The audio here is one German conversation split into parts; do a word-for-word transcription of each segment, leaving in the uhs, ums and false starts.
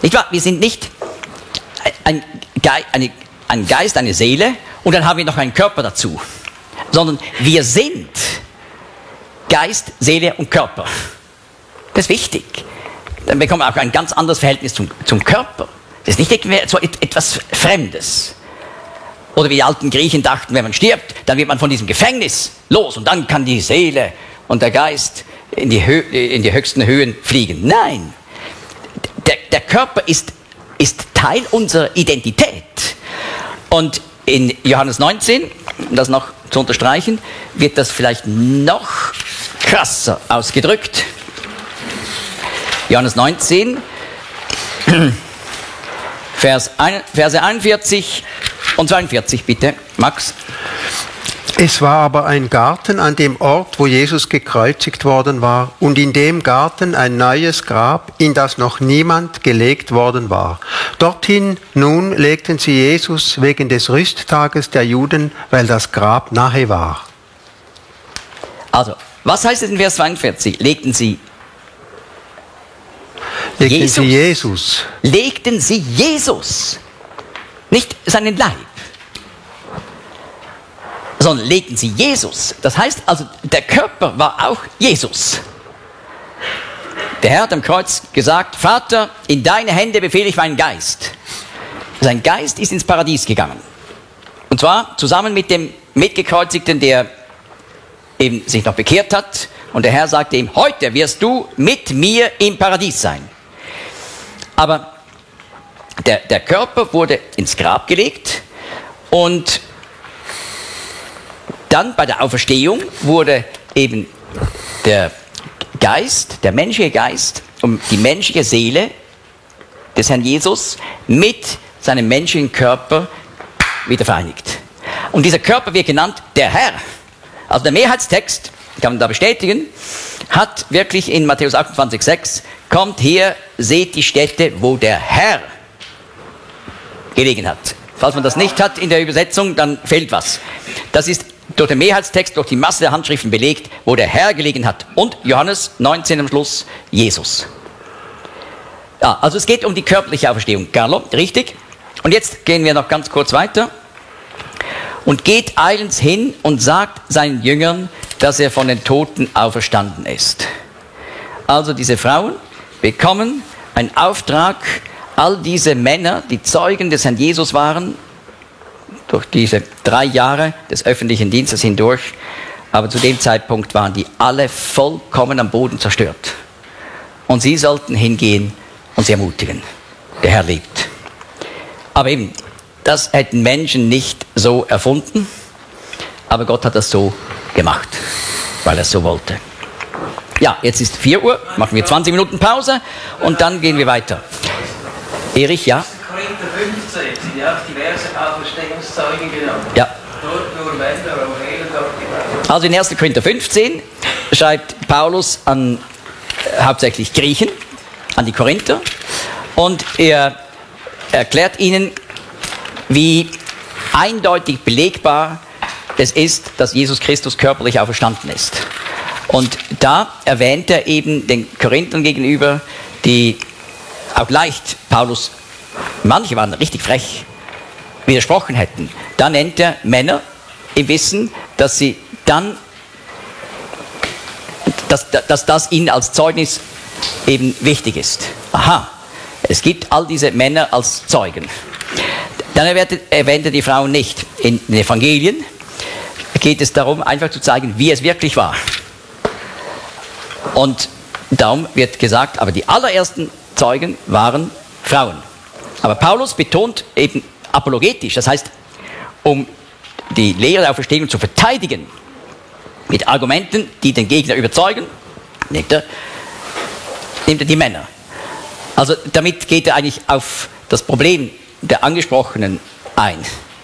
Nicht wahr? Wir sind nicht ein, Ge eine, ein Geist, eine Seele und dann haben wir noch einen Körper dazu, sondern wir sind Geist, Seele und Körper. Das ist wichtig. Dann bekommen wir auch ein ganz anderes Verhältnis zum, zum Körper. Das ist nicht so etwas Fremdes. Oder wie die alten Griechen dachten, wenn man stirbt, dann wird man von diesem Gefängnis los und dann kann die Seele und der Geist in die, Hö in die höchsten Höhen fliegen. Nein, der, der Körper ist, ist Teil unserer Identität. Und in Johannes neunzehn, um das noch zu unterstreichen, wird das vielleicht noch krasser ausgedrückt. Johannes neunzehn, Vers ein, Verse einundvierzig und zweiundvierzig, bitte, Max. Es war aber ein Garten an dem Ort, wo Jesus gekreuzigt worden war, und in dem Garten ein neues Grab, in das noch niemand gelegt worden war. Dorthin nun legten sie Jesus wegen des Rüsttages der Juden, weil das Grab nahe war. Also, was heißt es in Vers zweiundvierzig? Legten sie Legten Jesus. sie Jesus. Legten sie Jesus, nicht seinen Leib, sondern legten sie Jesus. Das heißt also, der Körper war auch Jesus. Der Herr hat am Kreuz gesagt, Vater, in deine Hände befehle ich meinen Geist. Sein Geist ist ins Paradies gegangen. Und zwar zusammen mit dem Mitgekreuzigten, der eben sich noch bekehrt hat. Und der Herr sagte ihm, heute wirst du mit mir im Paradies sein. Aber der, der Körper wurde ins Grab gelegt und dann bei der Auferstehung wurde eben der Geist, der menschliche Geist und die menschliche Seele des Herrn Jesus mit seinem menschlichen Körper wieder vereinigt. Und dieser Körper wird genannt der Herr. Also der Mehrheitstext, kann man da bestätigen, hat wirklich in Matthäus achtundzwanzig, sechs, kommt her, seht die Stätte, wo der Herr gelegen hat. Falls man das nicht hat in der Übersetzung, dann fehlt was. Das ist durch den Mehrheitstext, durch die Masse der Handschriften belegt, wo der Herr gelegen hat. Und Johannes neunzehn am Schluss, Jesus. Ja, also es geht um die körperliche Auferstehung. Carlo, richtig? Und jetzt gehen wir noch ganz kurz weiter. Und geht eilends hin und sagt seinen Jüngern, dass er von den Toten auferstanden ist. Also diese Frauen bekommen einen Auftrag, all diese Männer, die Zeugen des Herrn Jesus waren, durch diese drei Jahre des öffentlichen Dienstes hindurch, aber zu dem Zeitpunkt waren die alle vollkommen am Boden zerstört. Und sie sollten hingehen und sie ermutigen. Der Herr lebt. Aber eben, das hätten Menschen nicht so erfunden, aber Gott hat das so gemacht, weil er es so wollte. Ja, jetzt ist vier Uhr, machen wir zwanzig Minuten Pause und dann gehen wir weiter. Erich, ja? Korinther fünfzehn sind ja auch diverse Auferstehungszeugen genannt. Ja. Dort nur Männer, Evangelen, dort die Frauen. Also in erster Korinther fünfzehn schreibt Paulus an äh, hauptsächlich Griechen, an die Korinther, und er erklärt ihnen, wie eindeutig belegbar es ist, dass Jesus Christus körperlich auferstanden ist. Und da erwähnt er eben den Korinthern gegenüber, die auch leicht Paulus, manche waren richtig frech, widersprochen hätten. Da nennt er Männer im Wissen, dass sie dann, dass, dass das ihnen als Zeugnis eben wichtig ist. Aha, es gibt all diese Männer als Zeugen. Dann erwähnt er die Frauen nicht. In den Evangelien geht es darum, einfach zu zeigen, wie es wirklich war. Und darum wird gesagt, aber die allerersten Zeugen waren Frauen. Aber Paulus betont eben apologetisch, das heißt, um die Lehre der Auferstehung zu verteidigen, mit Argumenten, die den Gegner überzeugen, nimmt er, nimmt er die Männer. Also damit geht er eigentlich auf das Problem der Angesprochenen ein.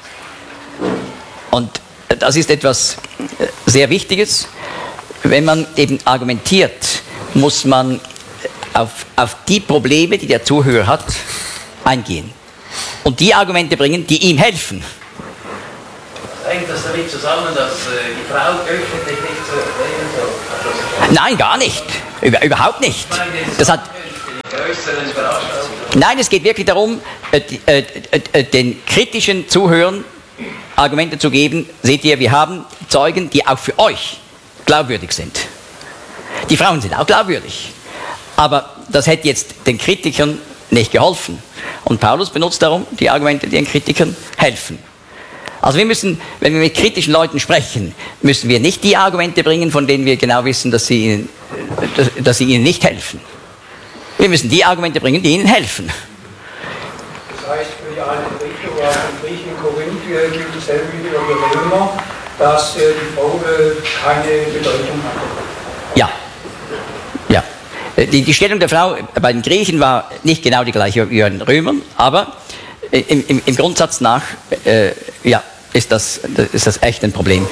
Und das ist etwas sehr Wichtiges. Wenn man eben argumentiert, muss man auf, auf die Probleme, die der Zuhörer hat, eingehen. Und die Argumente bringen, die ihm helfen. Hängt das damit zusammen, dass äh, die Frau öffentlich nicht so reden soll? Nein, gar nicht. Über, überhaupt nicht. Das hat, größeren Veranstaltungen. Nein, es geht wirklich darum, äh, äh, äh, den kritischen Zuhörern Argumente zu geben. Seht ihr, wir haben Zeugen, die auch für euch glaubwürdig sind. Die Frauen sind auch glaubwürdig. Aber das hätte jetzt den Kritikern nicht geholfen. Und Paulus benutzt darum die Argumente, die den Kritikern helfen. Also wir müssen, wenn wir mit kritischen Leuten sprechen, müssen wir nicht die Argumente bringen, von denen wir genau wissen, dass sie ihnen, dass, dass sie ihnen nicht helfen. Wir müssen die Argumente bringen, die ihnen helfen. Das heißt, für die alten Griechen oder die Griechen in Korinth äh, gilt dasselbe wie für die Römer, dass äh, die Frau äh, keine Bedeutung hatte. Ja. Ja. Die, die Stellung der Frau bei den Griechen war nicht genau die gleiche wie bei den Römern, aber im, im, im Grundsatz nach äh, ja, ist, das, ist das echt ein Problem.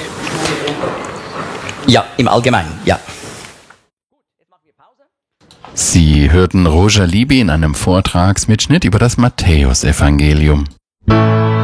Ja, im Allgemeinen, ja. Sie hörten Roger Libby in einem Vortragsmitschnitt über das Matthäusevangelium.